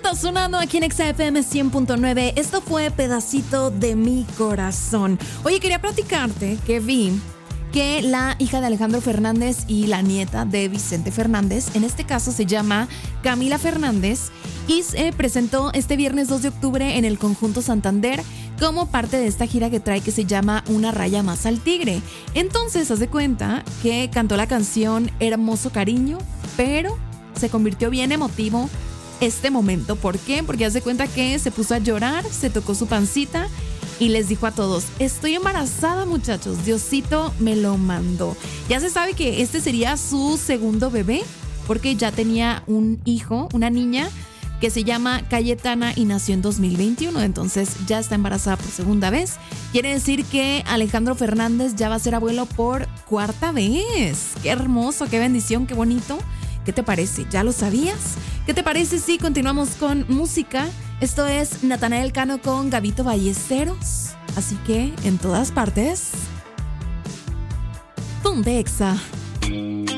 Sonando aquí en XFM 100.9. Esto fue Pedacito de mi corazón. Oye, quería platicarte que vi que la hija de Alejandro Fernández y la nieta de Vicente Fernández, en este caso se llama Camila Fernández, y se presentó este viernes 2 de octubre en el Conjunto Santander como parte de esta gira que trae, que se llama Una raya más al tigre. Entonces, haz de cuenta que cantó la canción Hermoso Cariño, pero se convirtió bien emotivo este momento. ¿Por qué? Porque haz de cuenta que se puso a llorar, se tocó su pancita y les dijo a todos: estoy embarazada, muchachos, Diosito me lo mandó. Ya se sabe que este sería su segundo bebé, porque ya tenía un hijo, una niña que se llama Cayetana y nació en 2021, entonces ya está embarazada por segunda vez. Quiere decir que Alejandro Fernández ya va a ser abuelo por cuarta vez. ¡Qué hermoso, qué bendición, qué bonito! ¿Qué te parece? ¿Ya lo sabías? ¿Qué te parece si continuamos con música? Esto es Natanael Cano con Gabito Ballesteros. Así que en todas partes, Ponte Exa.